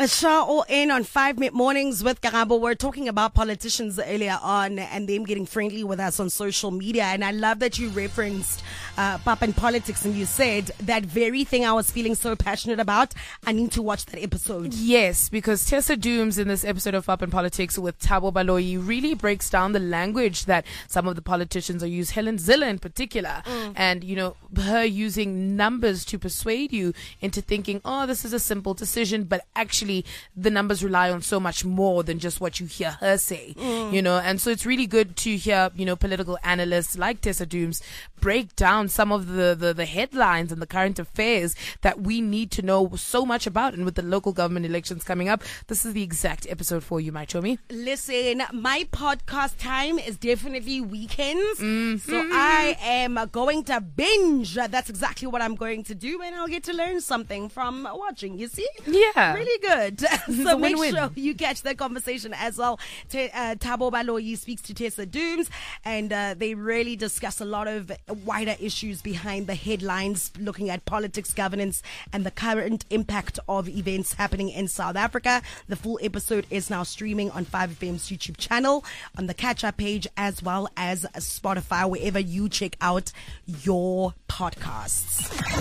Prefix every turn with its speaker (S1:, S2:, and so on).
S1: A show all in on 5 Minute Mornings with Karabo. We're talking about politicians earlier on and them getting friendly with us on social media. And I love that you referenced Papa and politics, and you said that very thing I was feeling so passionate about. I need to watch that episode.
S2: Yes, because Tessa Dooms in this episode of Papa and Politics with Thabo Baloyi really breaks down the language that some of the politicians are using. Helen Zille in particular. And, you know, her using numbers to persuade you into thinking, oh, this is a simple decision, but actually the numbers rely on so much more than just what you hear her say, you know. And so it's really good to hear, you know, political analysts like Tessa Dooms break down some of the headlines and the current affairs that we need to know so much about. And with the local government elections coming up, this is the exact episode for you, my chummy.
S1: Listen, my podcast time is definitely weekends, so I am going to binge. That's exactly what I'm going to do, and I'll get to learn something from watching, you see?
S2: Yeah.
S1: Really good. So make
S2: win-win.
S1: sure you catch that conversation as well. Thabo Baloyi speaks to Tessa Dooms, and they really discuss a lot of wider issues behind the headlines, looking at politics, governance, and the current impact of events happening in South Africa. The full episode is now streaming on 5FM's YouTube channel, on the catch-up page, as well as Spotify, wherever you check out your podcasts.